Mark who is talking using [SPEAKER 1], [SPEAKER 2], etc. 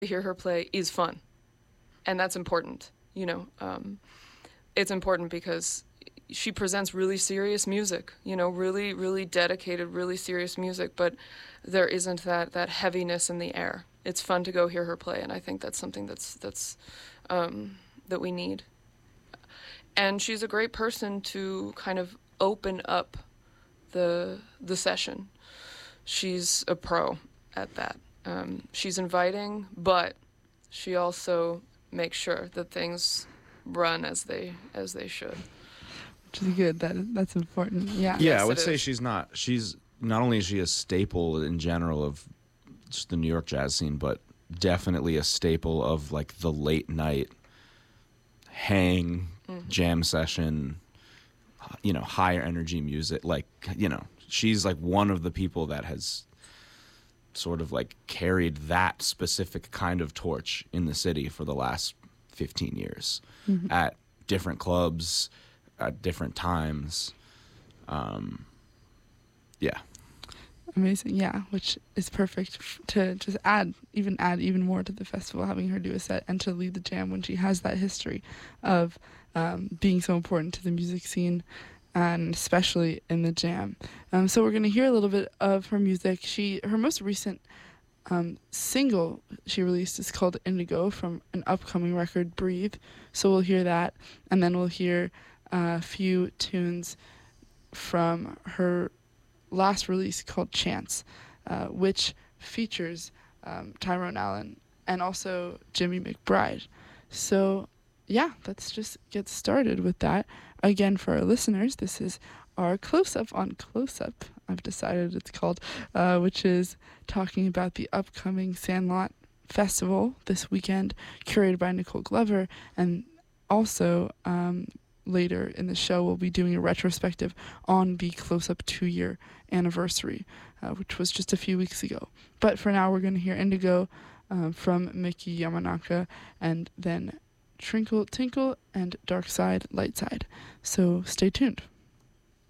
[SPEAKER 1] hear her play is fun, and that's important. It's important because she presents really serious music, really, really dedicated, really serious music, but there isn't that heaviness in the air. It's fun to go hear her play, and I think that's something that we need. And she's a great person to kind of open up the session. She's a pro at that. She's inviting, but she also makes sure that things run as they should.
[SPEAKER 2] Which is good. That's important. Yeah.
[SPEAKER 3] Yeah,
[SPEAKER 1] Yes,
[SPEAKER 3] I would
[SPEAKER 1] it
[SPEAKER 3] say
[SPEAKER 1] is.
[SPEAKER 3] she's not only is she a staple in general of just the New York jazz scene, but definitely a staple of like the late night hang jam session, higher energy music. Like, she's like one of the people that has sort of like carried that specific kind of torch in the city for the last 15 years at different clubs at different times. Yeah.
[SPEAKER 2] Amazing. Yeah, which is perfect to just add even more to the festival, having her do a set and to lead the jam when she has that history of being so important to the music scene, and especially in the jam. So we're going to hear a little bit of her music. Her most recent single she released is called Indigo from an upcoming record, Breathe. So we'll hear that, and then we'll hear a few tunes from her last release called Chance, which features Tyrone Allen and also Jimmy McBride. So yeah, let's just get started with that. Again, for our listeners, this is our close-up on close-up, I've decided it's called, which is talking about the upcoming Sandlot Festival this weekend, curated by Nicole Glover, and also later in the show we'll be doing a retrospective on the Close-Up 2-year anniversary, which was just a few weeks ago. But for now, we're going to hear Indigo from Miki Yamanaka, and then Trinkle Tinkle and Dark Side Light Side. So stay tuned.